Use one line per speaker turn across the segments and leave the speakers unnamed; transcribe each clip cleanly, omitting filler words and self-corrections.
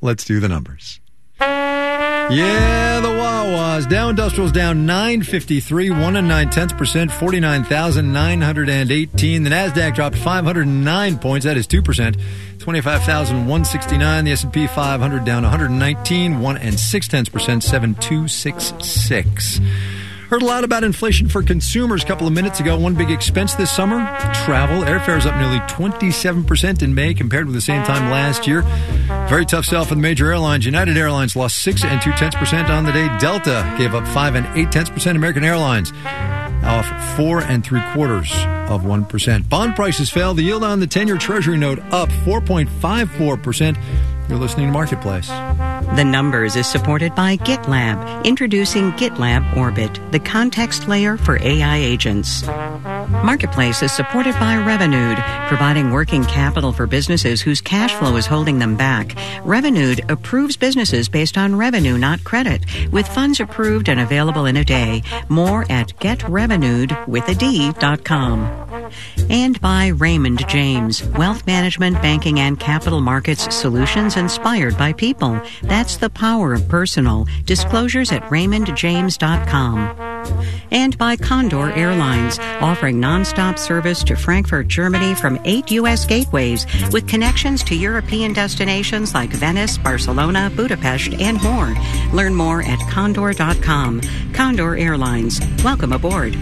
let's do the numbers. Yeah, the Wawas. Dow Industrial's down 953, 1 9/10%, 49,918. The NASDAQ dropped 509 points. That is 2%, 25,169. The S&P 500 down 119, 1 6/10%, 7,266. Heard a lot about inflation for consumers a couple of minutes ago. One big expense this summer, travel. Airfares up nearly 27% in May compared with the same time last year. Very tough sell for the major airlines. United Airlines lost 6 2/10% on the day. Delta gave up 5 8/10%. American Airlines off 4 3/4%. Bond prices fell. The yield on the 10-year Treasury note up 4.54%. You're listening to Marketplace.
The Numbers is supported by GitLab, introducing GitLab Orbit, the context layer for AI agents. Marketplace is supported by Revenued, providing working capital for businesses whose cash flow is holding them back. Revenued approves businesses based on revenue, not credit, with funds approved and available in a day. More at getrevenued.com. And by Raymond James, wealth management, banking, and capital markets solutions inspired by people. That's the power of personal. Disclosures at raymondjames.com. And by Condor Airlines, offering nonstop service to Frankfurt, Germany from 8 U.S. gateways with connections to European destinations like Venice, Barcelona, Budapest, and more. Learn more at condor.com. Condor Airlines. Welcome aboard.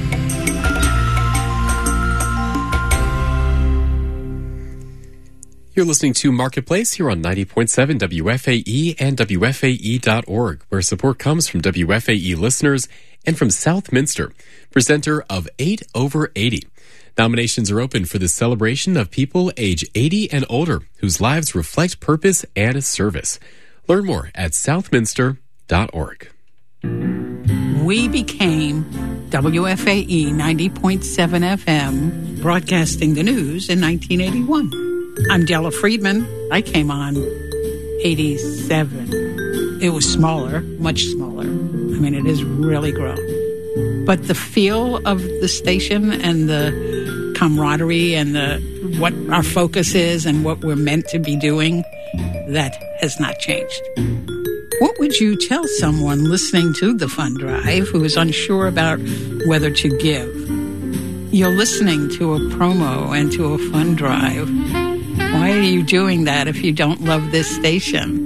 You're listening to Marketplace here on 90.7 WFAE and WFAE.org, where support comes from WFAE listeners and from Southminster, presenter of 8 Over 80. Nominations are open for the celebration of people age 80 and older whose lives reflect purpose and service. Learn more at southminster.org.
We became WFAE 90.7 FM, broadcasting the news in 1981. I'm Della Friedman. I came on 87. It was smaller, much smaller. I mean, it has really grown. But the feel of the station and the camaraderie and what our focus is and what we're meant to be doing, that has not changed. What would you tell someone listening to the fund drive who is unsure about whether to give? You're listening to a promo and to a fund drive. Why are you doing that if you don't love this station?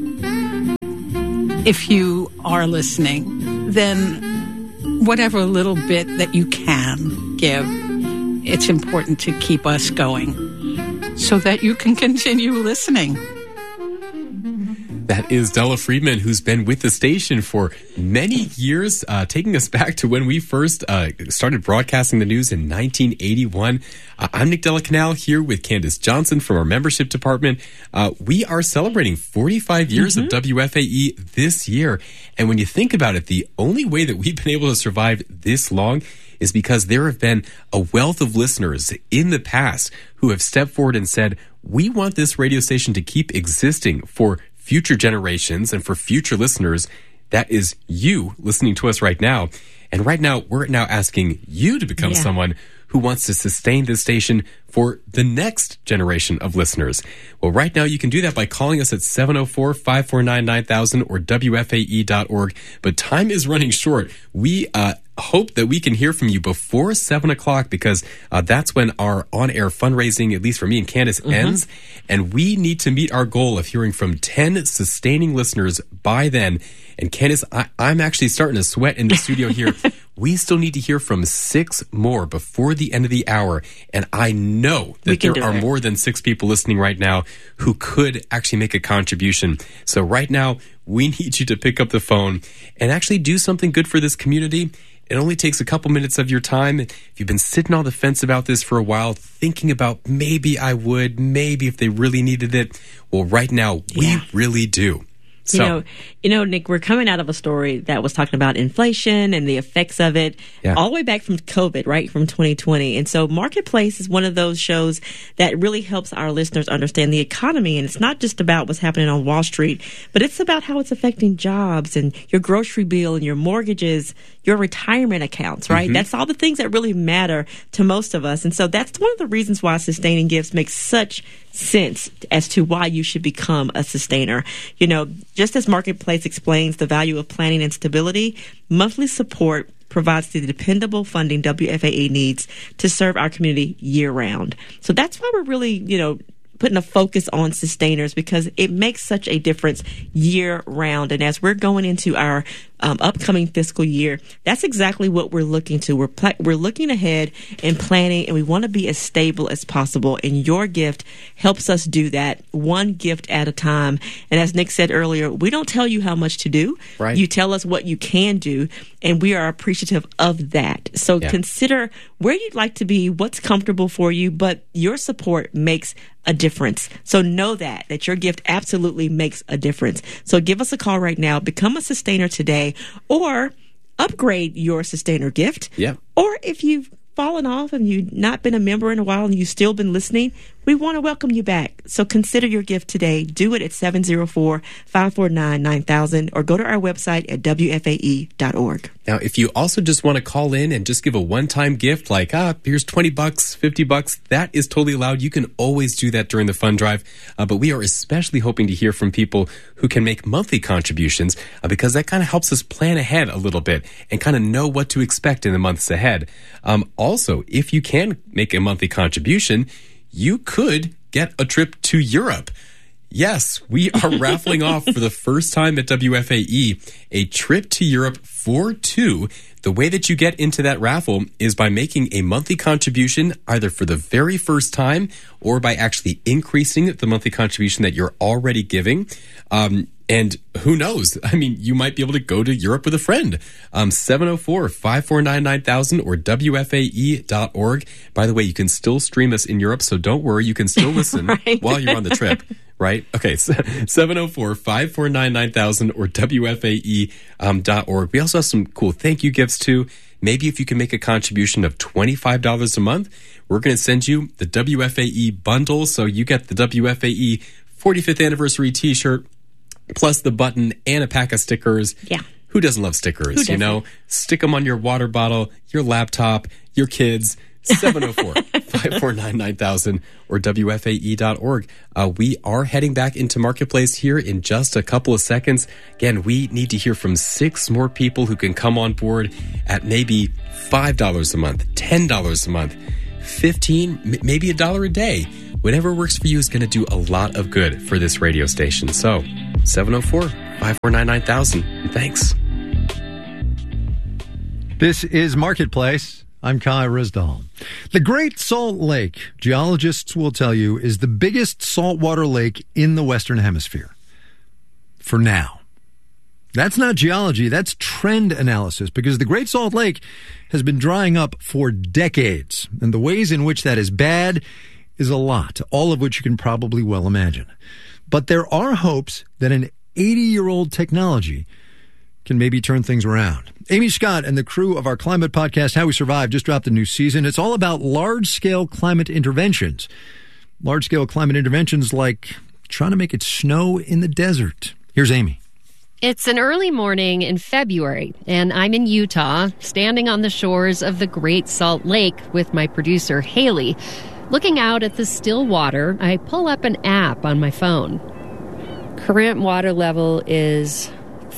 If you are listening, then whatever little bit that you can give, it's important to keep us going so that you can continue listening.
That is Della Friedman, who's been with the station for many years, taking us back to when we first started broadcasting the news in 1981. I'm Nick Della Canal here with Candace Johnson from our membership department. We are celebrating 45 years of WFAE this year. And when you think about it, the only way that we've been able to survive this long is because there have been a wealth of listeners in the past who have stepped forward and said, we want this radio station to keep existing for future generations and for future listeners. That is you listening to us right now. And right now, we're now asking you to become someone who wants to sustain this station for the next generation of listeners. Well, right now, you can do that by calling us at 704-549-9000 or WFAE.org. But time is running short. We hope that we can hear from you before 7 o'clock because that's when our on-air fundraising, at least for me and Candace, ends. And we need to meet our goal of hearing from 10 sustaining listeners by then. And Candace, I'm actually starting to sweat in the studio here. We still need to hear from 6 more before the end of the hour. And I know that there are more than 6 people listening right now who could actually make a contribution. So right now, we need you to pick up the phone and actually do something good for this community. It only takes a couple minutes of your time. If you've been sitting on the fence about this for a while, thinking about maybe I would, maybe if they really needed it, well, right now, we really do. So,
Nick, we're coming out of a story that was talking about inflation and the effects of it all the way back from COVID, right, from 2020. And so Marketplace is one of those shows that really helps our listeners understand the economy. And it's not just about what's happening on Wall Street, but it's about how it's affecting jobs and your grocery bill and your mortgages, your retirement accounts, right? That's all the things that really matter to most of us. And so that's one of the reasons why Sustaining Gifts makes such sense as to why you should become a sustainer. Just as Marketplace explains the value of planning and stability, monthly support provides the dependable funding WFAE needs to serve our community year round. So that's why we're really, putting a focus on sustainers, because it makes such a difference year round. And as we're going into our upcoming fiscal year, that's exactly what we're looking to. We're looking ahead and planning, and we want to be as stable as possible. And your gift helps us do that, one gift at a time. And as Nick said earlier, we don't tell you how much to do.
Right.
You tell us what you can do, and we are appreciative of that. So consider where you'd like to be, what's comfortable for you, but your support makes a difference. So know that your gift absolutely makes a difference. So give us a call right now. Become a sustainer today, or upgrade your sustainer gift.
Yeah.
Or if you've fallen off and you've not been a member in a while and you've still been listening, we want to welcome you back. So consider your gift today. Do it at 704-549-9000 or go to our website at WFAE.org.
Now, if you also just want to call in and just give a one-time gift like, here's $20, $50, that is totally allowed. You can always do that during the fund drive. But we are especially hoping to hear from people who can make monthly contributions because that kind of helps us plan ahead a little bit and kind of know what to expect in the months ahead. Also, if you can make a monthly contribution, you could get a trip to Europe. Yes, we are raffling off for the first time at WFAE a trip to Europe for two. The way that you get into that raffle is by making a monthly contribution either for the very first time or by actually increasing the monthly contribution that you're already giving. And who knows? I mean, you might be able to go to Europe with a friend. 704-549-9000 or WFAE.org. By the way, you can still stream us in Europe, so don't worry. You can still listen while you're on the trip. Right? Okay, 704-549-9000 or WFAE.org. We also have some cool thank you gifts too. Maybe if you can make a contribution of $25 a month, we're going to send you the WFAE bundle. So you get the WFAE 45th anniversary t-shirt, plus the button and a pack of stickers.
Yeah.
Who doesn't love stickers? Stick them on your water bottle, your laptop, your kids. 704-549-9000 or WFAE.org. We are heading back into Marketplace here in just a couple of seconds. Again, we need to hear from 6 more people who can come on board at maybe $5 a month, $10 a month, $15, maybe $1 a day. Whatever works for you is going to do a lot of good for this radio station. So 704-549-9000. Thanks.
This is Marketplace. I'm Kai Rizdal. The Great Salt Lake, geologists will tell you, is the biggest saltwater lake in the Western Hemisphere. For now. That's not geology, that's trend analysis, because the Great Salt Lake has been drying up for decades, and the ways in which that is bad is a lot, all of which you can probably well imagine. But there are hopes that an 80-year-old technology can maybe turn things around. Amy Scott and the crew of our climate podcast, How We Survive, just dropped a new season. It's all about large-scale climate interventions. Large-scale climate interventions like trying to make it snow in the desert. Here's Amy.
It's an early morning in February, and I'm in Utah, standing on the shores of the Great Salt Lake with my producer, Haley. Looking out at the still water, I pull up an app on my phone. Current water level is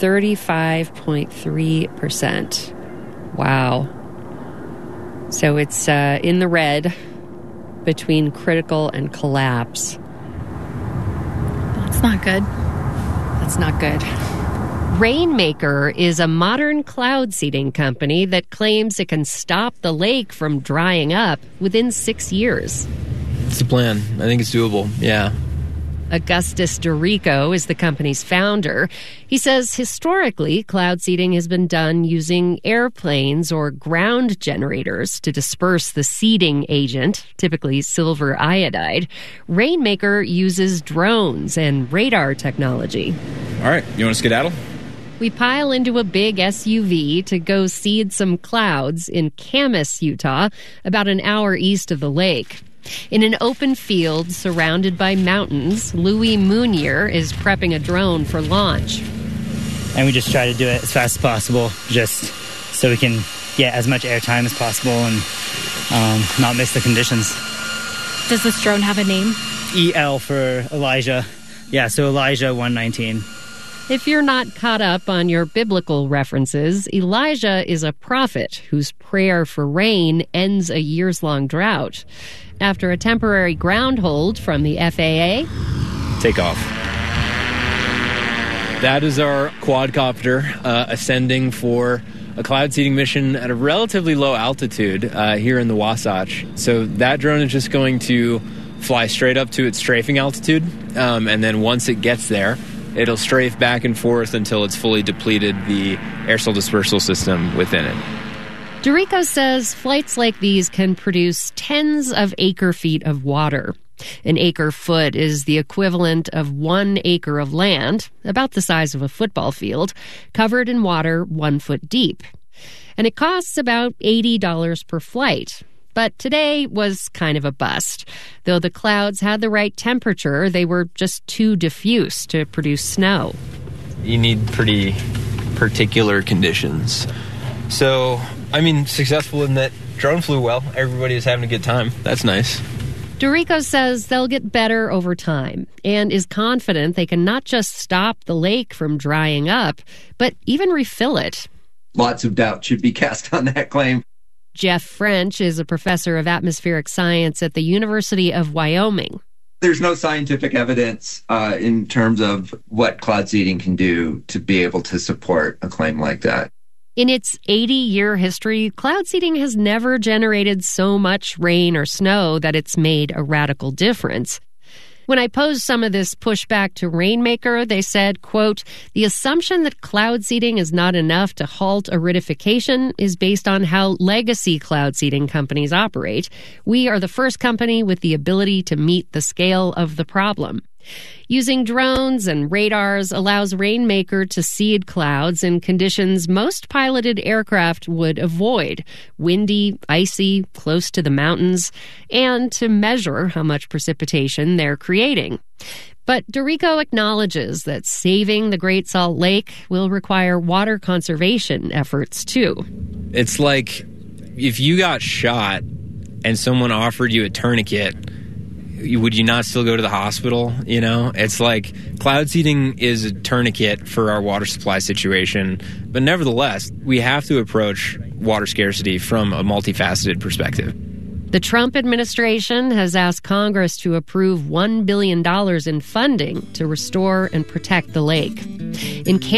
35.3%. Wow. So it's in the red between critical and collapse.
That's not good.
That's not good. Rainmaker is a modern cloud seeding company that claims it can stop the lake from drying up within 6 years.
It's the plan. I think it's doable. Yeah.
Augustus Dorico is the company's founder. He says historically, cloud seeding has been done using airplanes or ground generators to disperse the seeding agent, typically silver iodide. Rainmaker uses drones and radar technology.
All right, you want to skedaddle?
We pile into a big SUV to go seed some clouds in Camas, Utah, about an hour east of the lake. In an open field surrounded by mountains, Louis Mounier is prepping a drone for launch.
And we just try to do it as fast as possible, just so we can get as much airtime as possible and not miss the conditions.
Does this drone have a name?
EL for Elijah. Yeah, so Elijah 119.
If you're not caught up on your biblical references, Elijah is a prophet whose prayer for rain ends a years-long drought. After a temporary ground hold from the FAA,
take off. That is our quadcopter ascending for a cloud seeding mission at a relatively low altitude here in the Wasatch. So that drone is just going to fly straight up to its strafing altitude, and then once it gets there, it'll strafe back and forth until it's fully depleted the aerosol dispersal system within it.
Dorico says flights like these can produce tens of acre-feet of water. An acre-foot is the equivalent of 1 acre of land, about the size of a football field, covered in water 1 foot deep. And it costs about $80 per flight. But today was kind of a bust. Though the clouds had the right temperature, they were just too diffuse to produce snow.
You need pretty particular conditions. So, successful in that drone flew well. Everybody was having a good time. That's nice.
Dorico says they'll get better over time and is confident they can not just stop the lake from drying up, but even refill it.
Lots of doubt should be cast on that claim.
Jeff French is a professor of atmospheric science at the University of Wyoming.
There's no scientific evidence in terms of what cloud seeding can do to be able to support a claim like that.
In its 80-year history, cloud seeding has never generated so much rain or snow that it's made a radical difference. When I posed some of this pushback to Rainmaker, they said, quote, "The assumption that cloud seeding is not enough to halt aridification is based on how legacy cloud seeding companies operate. We are the first company with the ability to meet the scale of the problem." Using drones and radars allows Rainmaker to seed clouds in conditions most piloted aircraft would avoid: windy, icy, close to the mountains, and to measure how much precipitation they're creating. But Dorico acknowledges that saving the Great Salt Lake will require water conservation efforts, too.
It's like if you got shot and someone offered you a tourniquet, would you not still go to the hospital? It's like cloud seeding is a tourniquet for our water supply situation. But nevertheless, we have to approach water scarcity from a multifaceted perspective.
The Trump administration has asked Congress to approve $1 billion in funding to restore and protect the lake. In